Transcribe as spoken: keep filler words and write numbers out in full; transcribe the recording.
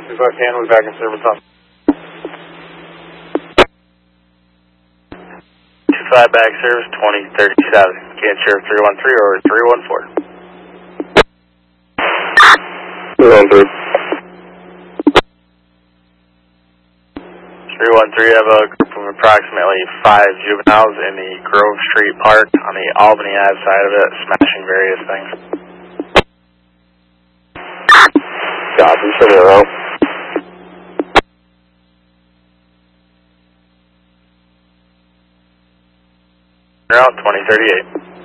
He's left hand, we'll be back in service on. two five back service, twenty thirty-seven. Can't share three one three or three one four. three one three. three one three, I have a group of approximately five juveniles in the Grove Street Park on the Albany Ave side of it, smashing various things. Copy, send it out. Route twenty thirty-eight.